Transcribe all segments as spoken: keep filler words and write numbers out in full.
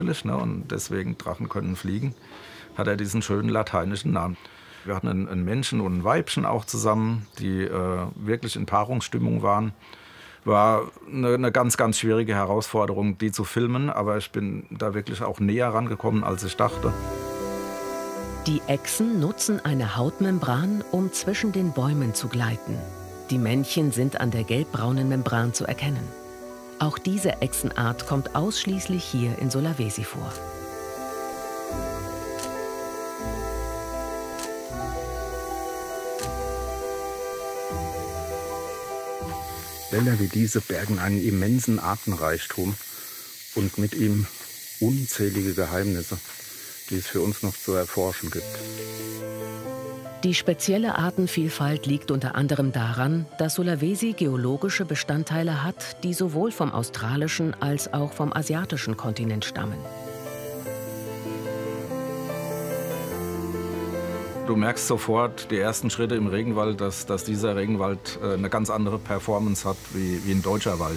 Ne? Und deswegen Drachen können fliegen, hat er diesen schönen lateinischen Namen. Wir hatten einen, einen Männchen und ein Weibchen auch zusammen, die äh, wirklich in Paarungsstimmung waren. War eine, eine ganz, ganz schwierige Herausforderung, die zu filmen. Aber ich bin da wirklich auch näher rangekommen, als ich dachte. Die Echsen nutzen eine Hautmembran, um zwischen den Bäumen zu gleiten. Die Männchen sind an der gelbbraunen Membran zu erkennen. Auch diese Echsenart kommt ausschließlich hier in Sulawesi vor. Wälder wie diese bergen einen immensen Artenreichtum und mit ihm unzählige Geheimnisse, die es für uns noch zu erforschen gibt. Die spezielle Artenvielfalt liegt unter anderem daran, dass Sulawesi geologische Bestandteile hat, die sowohl vom australischen als auch vom asiatischen Kontinent stammen. Du merkst sofort die ersten Schritte im Regenwald, dass, dass dieser Regenwald äh, eine ganz andere Performance hat wie, wie ein deutscher Wald.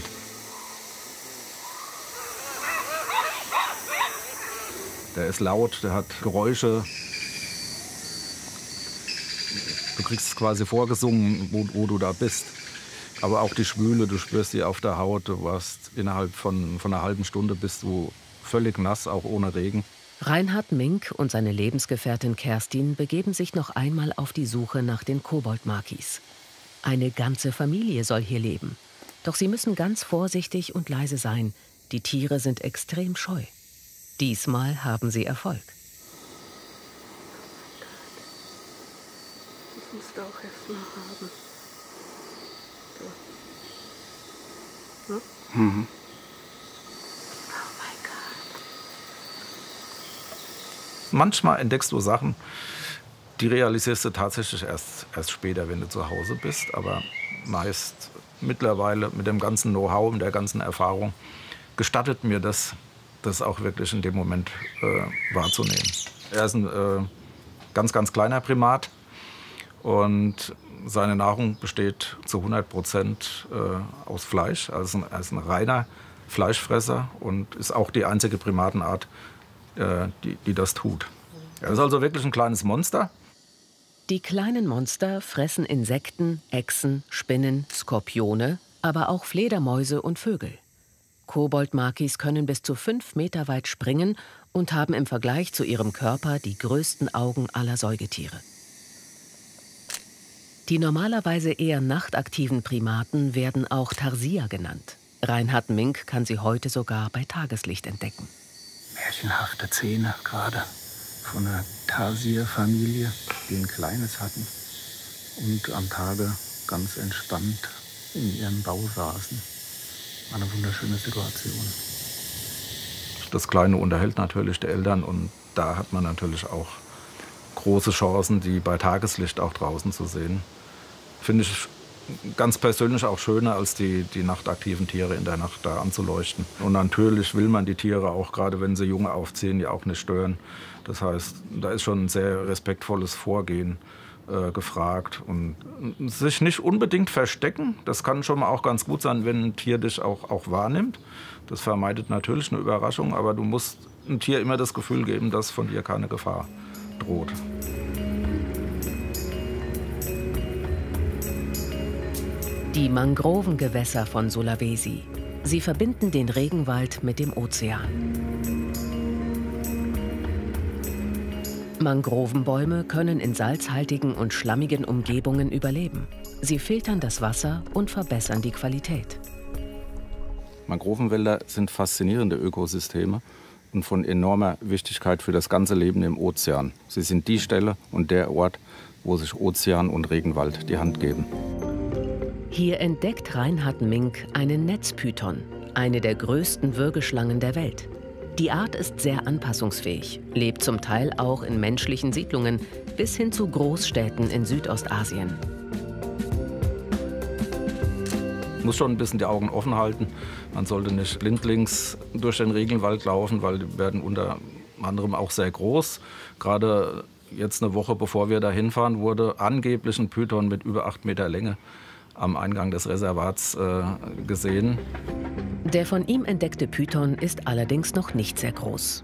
Der ist laut, der hat Geräusche. Du kriegst es quasi vorgesungen, wo, wo du da bist. Aber auch die Schwüle, du spürst die auf der Haut. Du warst innerhalb von, von einer halben Stunde bist du völlig nass, auch ohne Regen. Reinhard Mink und seine Lebensgefährtin Kerstin begeben sich noch einmal auf die Suche nach den Koboldmakis. Eine ganze Familie soll hier leben. Doch sie müssen ganz vorsichtig und leise sein. Die Tiere sind extrem scheu. Diesmal haben sie Erfolg. Das musst du auch erstmal haben. So. Hm? Mhm. Manchmal entdeckst du Sachen, die realisierst du tatsächlich erst, erst später, wenn du zu Hause bist. Aber meist mittlerweile mit dem ganzen Know-how und der ganzen Erfahrung gestattet mir das, das auch wirklich in dem Moment äh, wahrzunehmen. Er ist ein äh, ganz, ganz kleiner Primat und seine Nahrung besteht zu hundert Prozent äh, aus Fleisch. Also er ist ein reiner Fleischfresser und ist auch die einzige Primatenart, Die, die das tut. Er ist also wirklich ein kleines Monster. Die kleinen Monster fressen Insekten, Echsen, Spinnen, Skorpione, aber auch Fledermäuse und Vögel. Koboldmakis können bis zu fünf Meter weit springen und haben im Vergleich zu ihrem Körper die größten Augen aller Säugetiere. Die normalerweise eher nachtaktiven Primaten werden auch Tarsier genannt. Reinhard Mink kann sie heute sogar bei Tageslicht entdecken. Märchenhafte Szene gerade von einer Tarsier-Familie, die ein kleines hatten und am Tage ganz entspannt in ihrem Bau saßen. War eine wunderschöne Situation. Das Kleine unterhält natürlich die Eltern und da hat man natürlich auch große Chancen, die bei Tageslicht auch draußen zu sehen. Finde ich ganz persönlich auch schöner, als die, die nachtaktiven Tiere in der Nacht da anzuleuchten. Und natürlich will man die Tiere auch, gerade wenn sie Junge aufziehen, ja auch nicht stören. Das heißt, da ist schon ein sehr respektvolles Vorgehen äh, gefragt. Und sich nicht unbedingt verstecken, das kann schon mal auch ganz gut sein, wenn ein Tier dich auch, auch wahrnimmt. Das vermeidet natürlich eine Überraschung, aber du musst einem Tier immer das Gefühl geben, dass von dir keine Gefahr droht. Die Mangrovengewässer von Sulawesi. Sie verbinden den Regenwald mit dem Ozean. Mangrovenbäume können in salzhaltigen und schlammigen Umgebungen überleben. Sie filtern das Wasser und verbessern die Qualität. Mangrovenwälder sind faszinierende Ökosysteme und von enormer Wichtigkeit für das ganze Leben im Ozean. Sie sind die Stelle und der Ort, wo sich Ozean und Regenwald die Hand geben. Hier entdeckt Reinhard Mink einen Netzpython, eine der größten Würgeschlangen der Welt. Die Art ist sehr anpassungsfähig, lebt zum Teil auch in menschlichen Siedlungen bis hin zu Großstädten in Südostasien. Man muss schon ein bisschen die Augen offen halten. Man sollte nicht blindlings durch den Regenwald laufen, weil die werden unter anderem auch sehr groß. Gerade jetzt eine Woche bevor wir da hinfahren, wurde angeblich ein Python mit über acht Meter Länge am Eingang des Reservats äh, gesehen. Der von ihm entdeckte Python ist allerdings noch nicht sehr groß.